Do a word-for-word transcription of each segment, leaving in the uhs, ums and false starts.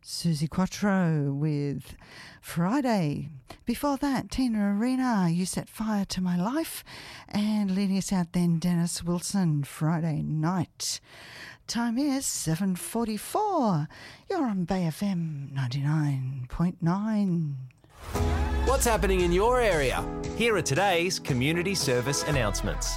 Susie Quattro with Friday. Before that, Tina Arena, You Set Fire to My Life. And leading us out then, Dennis Wilson, Friday Night. Time is seven forty-four. You're on Bay F M ninety-nine point nine. What's happening in your area? Here are today's community service announcements.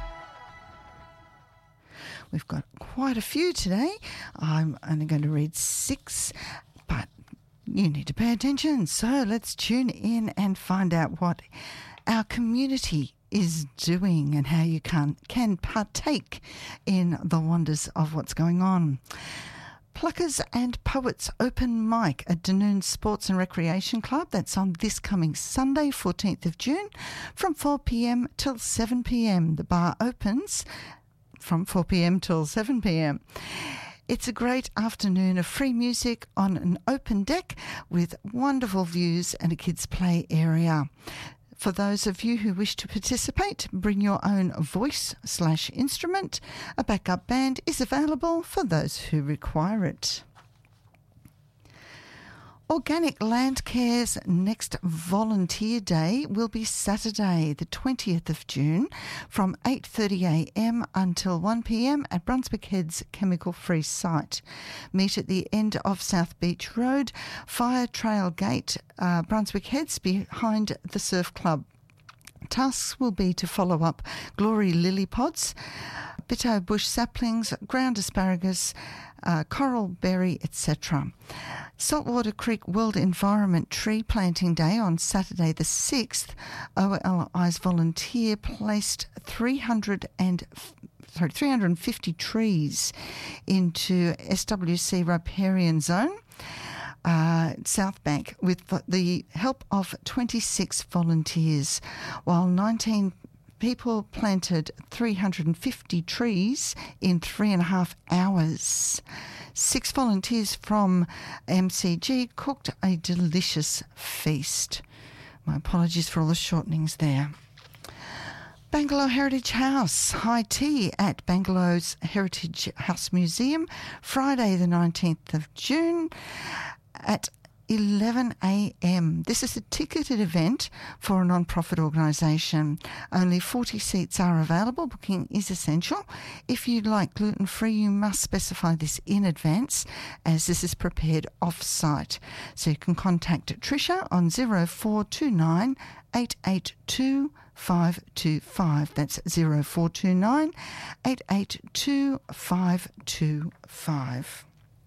We've got quite a few today. I'm only going to read six, but you need to pay attention. So let's tune in and find out what our community is doing and how you can, can partake in the wonders of what's going on. Pluckers and Poets Open Mic at Dunoon Sports and Recreation Club. That's on this coming Sunday, fourteenth of June, from four p.m. till seven p.m. The bar opens from four p.m. till seven p.m. It's a great afternoon of free music on an open deck with wonderful views and a kids' play area. For those of you who wish to participate, bring your own voice slash instrument. A backup band is available for those who require it. Organic Land Care's next Volunteer Day will be Saturday, the twentieth of June, from eight thirty a.m. until one p.m. at Brunswick Head's Chemical Free site. Meet at the end of South Beach Road, Fire Trail Gate, uh, Brunswick Heads, behind the Surf Club. Tasks will be to follow up glory lily pods, bitto bush saplings, ground asparagus, uh, coral berry, et cetera. Saltwater Creek World Environment Tree Planting Day on Saturday the sixth. O L I's volunteer placed three hundred and sorry three hundred fifty trees into S W C riparian zone, uh, South Bank, with the help of twenty-six volunteers, while nineteen people planted three hundred fifty trees in three and a half hours. Six volunteers from M C G cooked a delicious feast. My apologies for all the shortenings there. Bangalore Heritage House, high tea at Bangalore's Heritage House Museum, Friday the nineteenth of June at eleven a.m. This is a ticketed event for a non-profit organisation. Only forty seats are available. Booking is essential. If you'd like gluten-free, you must specify this in advance, as this is prepared off-site. So you can contact Tricia on zero four two nine eight eight two five two five. That's zero four two nine eight eight two five two five.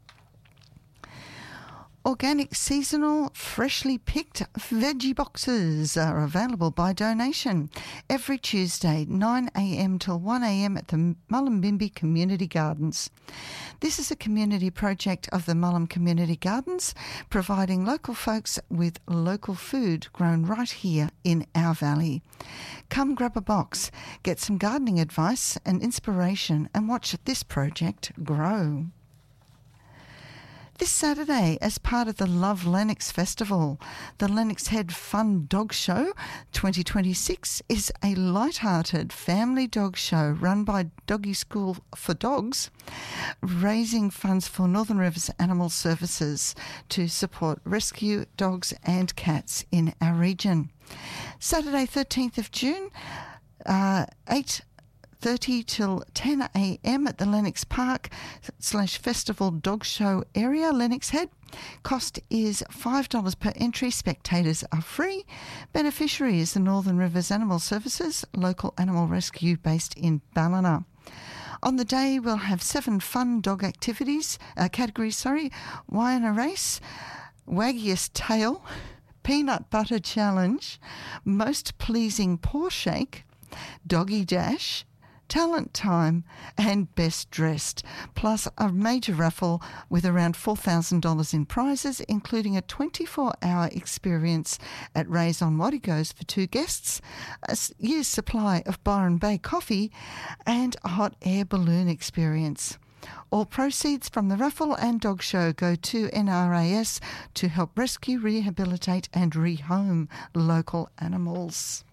Organic, seasonal, freshly picked veggie boxes are available by donation every Tuesday, nine a.m. till one a.m. at the Mullumbimby Community Gardens. This is a community project of the Mullum Community Gardens, providing local folks with local food grown right here in our valley. Come grab a box, get some gardening advice and inspiration, and watch this project grow. This Saturday, as part of the Love Lennox Festival, the Lennox Head Fun Dog Show twenty twenty-six is a light-hearted family dog show run by Doggy School for Dogs, raising funds for Northern Rivers Animal Services to support rescue dogs and cats in our region. Saturday, thirteenth of June, uh, eight thirty till ten a.m. at the Lennox Park slash Festival Dog Show area, Lennox Head. Cost is five dollars per entry. Spectators are free. Beneficiary is the Northern Rivers Animal Services, local animal rescue based in Ballina. On the day, we'll have seven fun dog activities, uh, categories, sorry, Wyana Race, Waggiest Tail, Peanut Butter Challenge, Most Pleasing Paw Shake, Doggy Dash, Talent Time and Best Dressed, plus a major raffle with around four thousand dollars in prizes, including a twenty-four hour experience at Rays on Waddigos for two guests, a year's supply of Byron Bay coffee and a hot air balloon experience. All proceeds from the raffle and dog show go to N R A S to help rescue, rehabilitate and rehome local animals.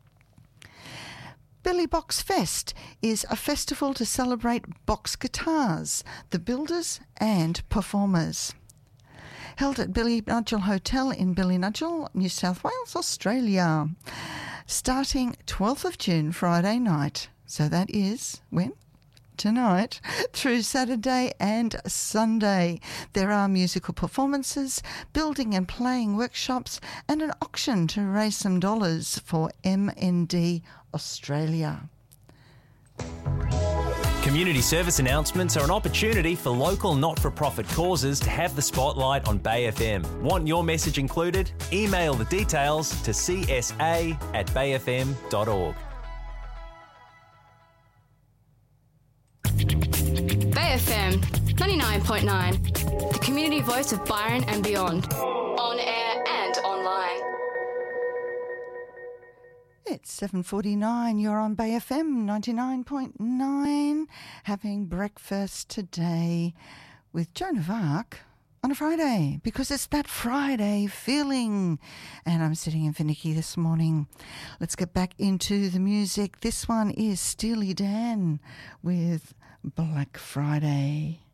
Billy Box Fest is a festival to celebrate box guitars, the builders and performers. held at Billy Nudgel Hotel in Billy Nudgel, New South Wales, Australia, starting twelfth of June, Friday night. So that is when? Tonight through Saturday and Sunday. There are musical performances, building and playing workshops, and an auction to raise some dollars for M N D Australia. Community service announcements are an opportunity for local not-for-profit causes to have the spotlight on Bay F M. Want your message included? Email the details to c s a at bay f m dot org. Bay F M ninety-nine point nine, the community voice of Byron and beyond, on air and online. It's seven forty-nine, you're on Bay F M ninety-nine point nine, having breakfast today with Joan of Arc on a Friday, because it's that Friday feeling. And I'm sitting in for Nikki this morning. Let's get back into the music. This one is Steely Dan with Black Friday.